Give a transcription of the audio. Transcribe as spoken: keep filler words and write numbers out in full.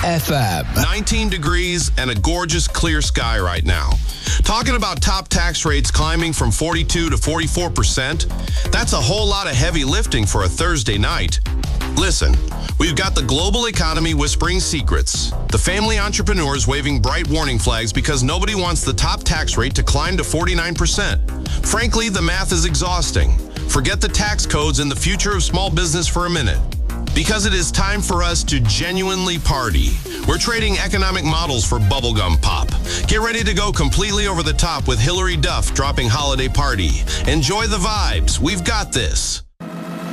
F M. nineteen degrees and a gorgeous clear sky right now. Talking about top tax rates climbing from forty-two to forty-four percent, that's a whole lot of heavy lifting for a Thursday night. Listen, we've got the global economy whispering secrets, the family entrepreneurs waving bright warning flags because nobody wants the top tax rate to climb to forty-nine percent. Frankly, the math is exhausting. Forget the tax codes and the future of small business for a minute. Because it is time for us to genuinely party. We're trading economic models for bubblegum pop. Get ready to go completely over the top with Hillary Duff dropping Holiday Party. Enjoy the vibes. We've got this.